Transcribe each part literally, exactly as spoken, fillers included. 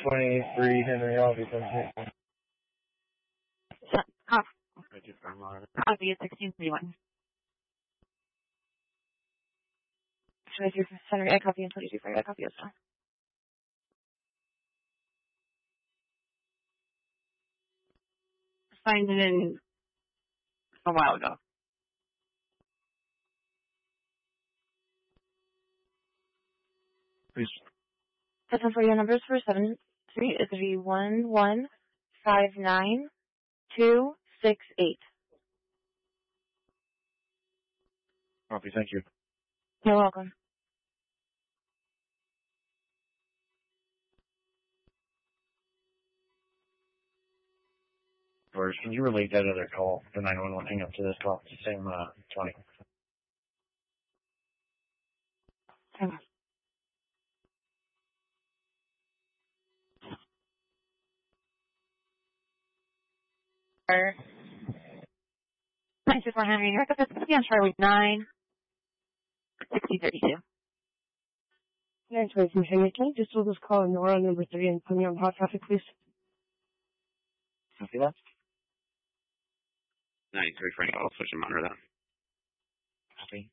twenty-three Henry Avenue, Pennsylvania. Copy. Copy at sixteen thirty-one. twenty-two Henry, I copy, and twenty-two Freddy, I copy as well. Signed it in a while ago. Please. Seven for your numbers for seven three is three one one five nine two six eight. Copy, thank you. You're welcome. First, can you relate that other call, the nine one one hang up to this call? It's the same, uh, twenty. Hang on. nine two four Henry, New York, that's going to be on Charlie nine sixty thirty-two. nine two four Henry, can you just hold this call on Nora number three and put me on hot traffic, please? Copy that? ninety-three Frank, I'll switch him under that. Copy.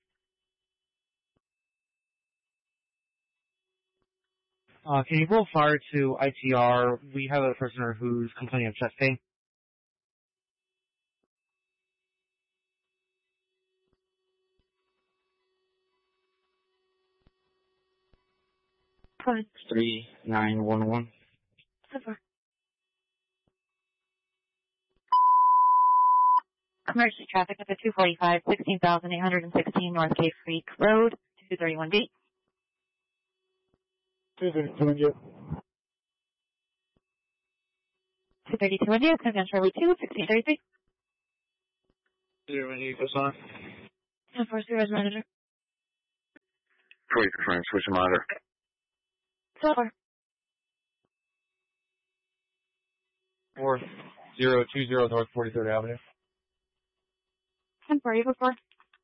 Uh, can you roll fire to I T R? We have a prisoner who's complaining of chest pain. three nine one one. Super. Emergency traffic at the two forty-five, sixteen thousand eight hundred sixteen North Cave Creek Road, two thirty-one B. two thirty-two India. two thirty-two India, comes on Charlie two, sixteen thirty-three. Zero India, goes on. ten four zero, manager. twenty-three Frank, switch him under. Silver. four zero two zero North forty-third Avenue. ten four, you before?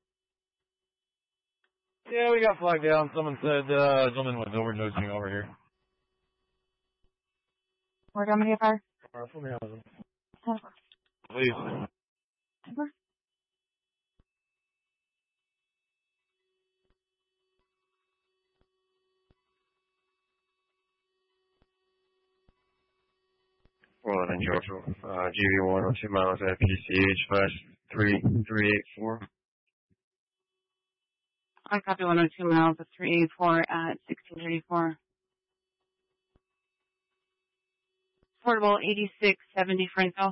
Yeah, we got flagged down. Someone said, uh, a gentleman was overdosing over here. Where do you want me to get fire? Alright, put me on them. Silver. Please. Silver. four eleven Georgia, uh, G V one oh two miles at P C H slash three three eight four. I copy one oh two miles of three eighty-four at sixteen thirty-four. Portable eighty-six seventy Franco.